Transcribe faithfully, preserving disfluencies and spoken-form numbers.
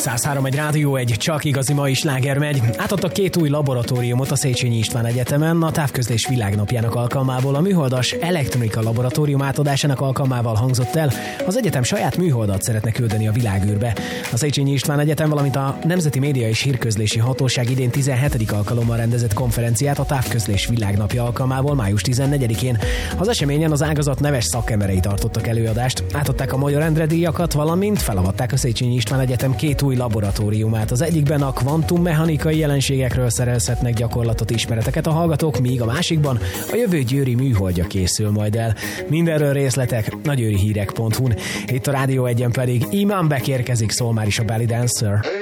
száz három egy Rádió egy, csak igazi mai sláger megy. Átadtak két új laboratóriumot a Széchenyi István Egyetemen a Távközlés Világnapjának alkalmából. A műholdas elektronika laboratórium átadásának alkalmával hangzott el. Az egyetem saját műholdat szeretne küldeni a világűrbe. A Széchenyi István Egyetem, valamint a Nemzeti Média és Hírközlési Hatóság idén tizenhetedik alkalommal rendezett konferenciát a Távközlés Világnapja alkalmából május tizennegyedikén. Az eseményen az ágazat neves szakemberei tartottak előadást, átadták a Magyar Endre díjakat, valamint felavatták a Széchenyi István Egyetem két új laboratóriumát. Az egyikben a kvantummechanikai jelenségekről szerezhetnek gyakorlatot, ismereteket a hallgatók, míg a másikban a jövő győri műholdja készül majd el. Mindenről részletek a győrihírek pont hu-n. Itt a Rádió egyen pedig Iman Beck érkezik, szól már is a Belly Dancer.